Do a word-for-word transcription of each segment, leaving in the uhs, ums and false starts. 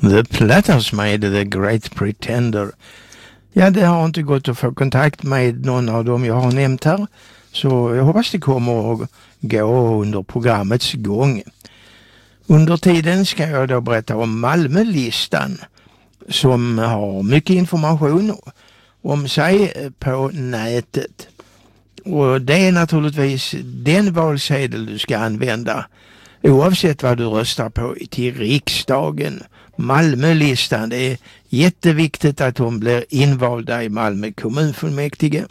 The Platters med The Great Pretender. Ja, det har inte gått att få kontakt med någon av dem jag har nämnt här. Så jag hoppas det kommer att gå under programmets gång. Under tiden ska jag då berätta om Malmölistan som har mycket information om sig på nätet. Och det är naturligtvis den valsedel du ska använda oavsett vad du röstar på till riksdagen. Malmölistan, det är jätteviktigt att hon blir invalda i Malmö kommunfullmäktige.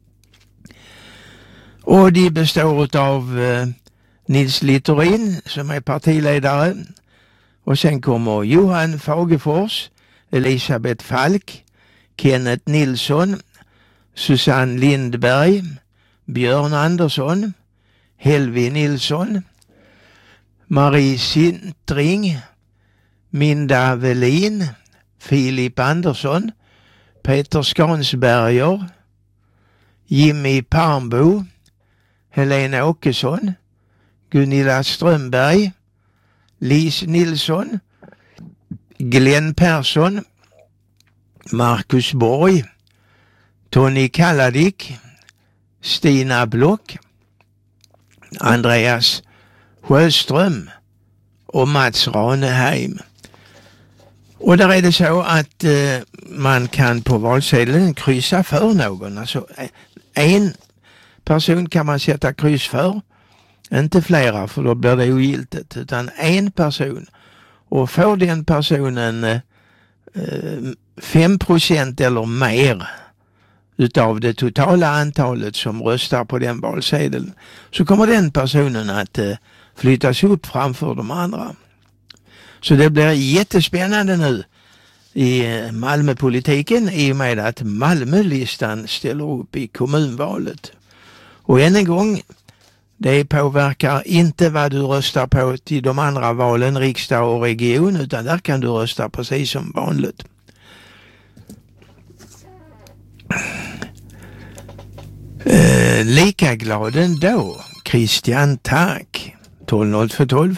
Och de består av eh, Nils Littorin som är partiledare. Och sen kommer Johan Fagefors, Elisabeth Falk, Kenneth Nilsson, Susanne Lindberg, Björn Andersson, Helvi Nilsson, Marie Sintring, Minda Velin, Filip Andersson, Peter Skansberger, Jimmy Parmbo, Helena Åkesson, Gunilla Strömberg, Lis Nilsson, Glenn Persson, Marcus Borg, Tony Kalladik, Stina Block, Andreas Sjöström och Mats Raneheim. Och där är det så att eh, man kan på valsedeln kryssa för någon. Alltså en person kan man sätta kryss för. Inte flera, för då blir det ogiltigt. Utan en person. Och får den personen eh, fem procent eller mer utav det totala antalet som röstar på den valsedeln, så kommer den personen att eh, flyttas upp framför de andra. Så det blir jättespännande nu i Malmöpolitiken i och med att Malmölistan ställer upp i kommunvalet. Och än en gång, det påverkar inte vad du röstar på till de andra valen, riksdag och region, utan där kan du rösta precis som vanligt. Eh, lika glad ändå, Christian Tack, tolv noll två tolv.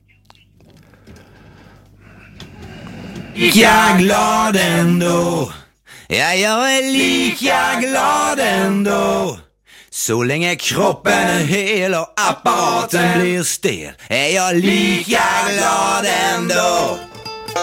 Lika glad ändå, ja, jag är lika glad ändå. Så länge kroppen är hel och apparaten blir stel är jag lika glad ändå.